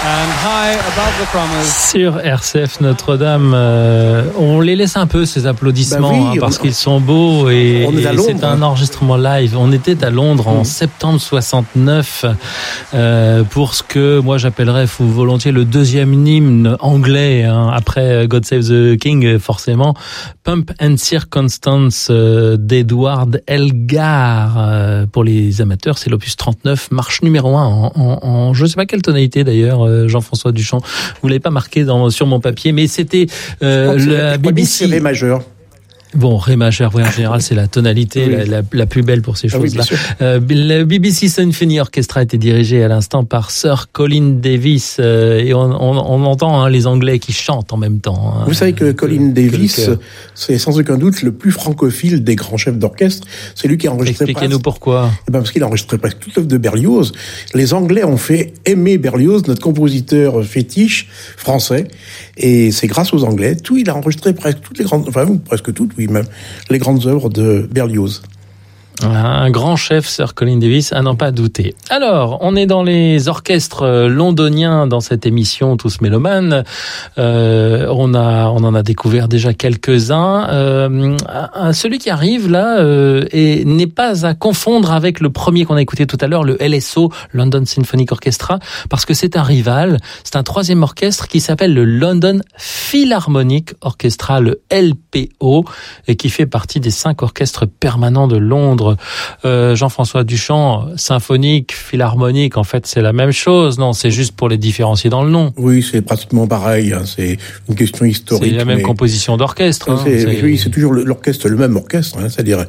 And high above the Crummers. Sur RCF Notre-Dame, on les laisse un peu ces applaudissements parce qu'ils sont beaux et c'est un enregistrement live. On était à Londres en septembre 69 pour ce que moi j'appellerais volontiers le deuxième hymne anglais après God Save the King forcément, Pump and Circumstance d'Edward Elgar. Pour les amateurs, c'est l'opus 39, marche numéro 1 en je ne sais pas quelle tonalité d'ailleurs. Jean-François Duchamp, vous l'avez pas marqué sur mon papier, mais c'était la BBC. C'est Ré majeur. Bon, Ré majeur, oui, en général, c'est la tonalité la plus belle pour ces choses-là. Le BBC Symphony Orchestra a été dirigé à l'instant par Sir Colin Davis, et on entend les Anglais qui chantent en même temps. Vous savez que Colin Davis, c'est sans aucun doute le plus francophile des grands chefs d'orchestre. C'est lui qui a enregistré. Expliquez-nous pourquoi. Parce qu'il a enregistré presque toute l'œuvre de Berlioz. Les Anglais ont fait aimer Berlioz, notre compositeur fétiche français, et c'est grâce aux Anglais. Il a enregistré presque toutes les grandes, presque toutes, oui, même les grandes œuvres de Berlioz. Un grand chef, Sir Colin Davis, à n'en pas douter. Alors, on est dans les orchestres londoniens dans cette émission Tous Mélomanes. On en a découvert déjà quelques-uns. Celui qui arrive là n'est pas à confondre avec le premier qu'on a écouté tout à l'heure, le LSO, London Symphonic Orchestra, parce que c'est un rival. C'est un troisième orchestre qui s'appelle le London Philharmonic Orchestra, le LPO, et qui fait partie des 5 orchestres permanents de Londres. Jean-François Duchamp, symphonique, philharmonique, en fait c'est la même chose, non? C'est juste pour les différencier dans le nom. Oui, c'est pratiquement pareil, c'est une question historique. C'est la même composition d'orchestre. Oui, c'est toujours l'orchestre, le même orchestre, c'est-à-dire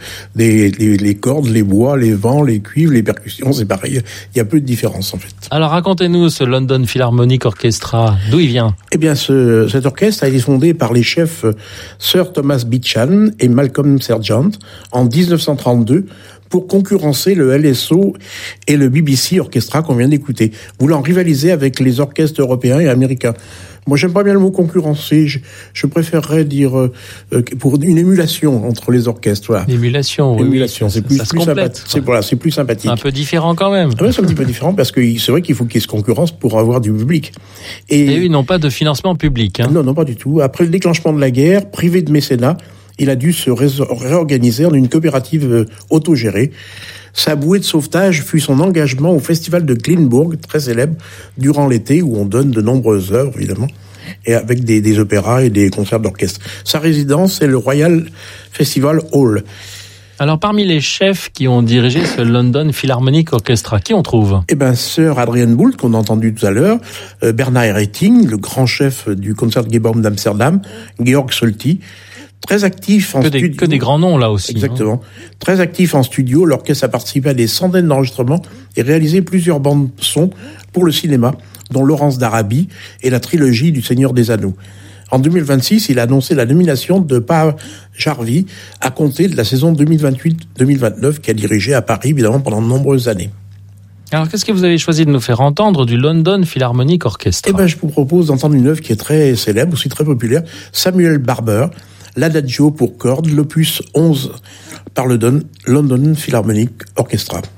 les cordes, les bois, les vents, les cuivres, les percussions, c'est pareil. Il y a peu de différence en fait. Alors racontez-nous ce London Philharmonic Orchestra, d'où il vient? Eh bien, cet orchestre a été fondé par les chefs Sir Thomas Beecham et Malcolm Sergeant en 1932 pour concurrencer le LSO et le BBC Orchestra qu'on vient d'écouter, voulant rivaliser avec les orchestres européens et américains. Moi, j'aime pas bien le mot concurrencer. Je préférerais dire pour une émulation entre les orchestres. Voilà. Émulation, c'est plus sympathique. C'est plus sympathique. Un peu différent quand même. C'est un petit peu différent parce que c'est vrai qu'il faut qu'il y ait ce concurrence pour avoir du public. Et eux, ils n'ont pas de financement public. Non, pas du tout. Après le déclenchement de la guerre, privé de mécénat, il a dû se réorganiser en une coopérative autogérée. Sa bouée de sauvetage fut son engagement au festival de Glyndebourg, très célèbre, durant l'été, où on donne de nombreuses œuvres, évidemment, et avec des opéras et des concerts d'orchestre. Sa résidence est le Royal Festival Hall. Alors, parmi les chefs qui ont dirigé ce London Philharmonic Orchestra, qui on trouve? Sir Adrian Boult, qu'on a entendu tout à l'heure, Bernard Haitink, le grand chef du Concertgebouw d'Amsterdam, Georg Solti, très actif en studio. Que des grands noms, là aussi. Exactement. Très actif en studio, l'orchestre a participé à des centaines d'enregistrements et réalisé plusieurs bandes son pour le cinéma, dont Laurence d'Arabie et la trilogie du Seigneur des Anneaux. En 2026, il a annoncé la nomination de Pa Jarvi à compter de la saison 2028-2029 qu'il a dirigé à Paris, évidemment, pendant de nombreuses années. Alors, qu'est-ce que vous avez choisi de nous faire entendre du London Philharmonic Orchestra? Je vous propose d'entendre une œuvre qui est très célèbre, aussi très populaire, Samuel Barber, l'Adagio pour cordes, l'opus 11 par le London Philharmonic Orchestra.